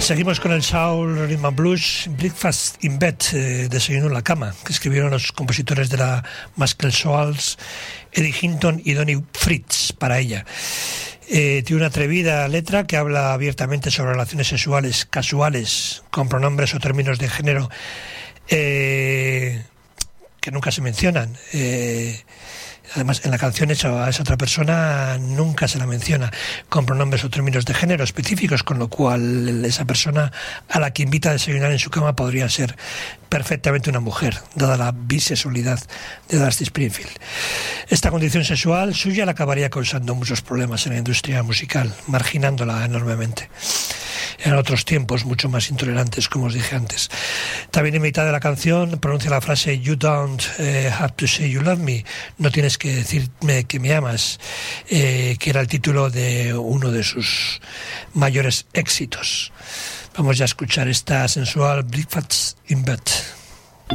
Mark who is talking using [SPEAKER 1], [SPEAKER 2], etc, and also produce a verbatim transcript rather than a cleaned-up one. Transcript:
[SPEAKER 1] Seguimos con el soul, rhythm and blues, Breakfast in Bed, eh, desayuno en la cama, que escribieron los compositores de la Muscle Shoals, Eddie Hinton y Donnie Fritz, para ella. Eh, tiene una atrevida letra que habla abiertamente sobre relaciones sexuales casuales, con pronombres o términos de género eh, que nunca se mencionan. Eh, Además, en la canción hecha a esa otra persona nunca se la menciona con pronombres o términos de género específicos, con lo cual esa persona a la que invita a desayunar en su cama podría ser perfectamente una mujer, dada la bisexualidad de Dusty Springfield. Esta condición sexual suya le acabaría causando muchos problemas en la industria musical, marginándola enormemente. En otros tiempos mucho más intolerantes, como os dije antes. También en mitad de la canción pronuncia la frase "You don't uh, have to say you love me", no tienes que decirme que me amas, eh, que era el título de uno de sus mayores éxitos. Vamos ya a escuchar esta sensual Breakfast in Bed.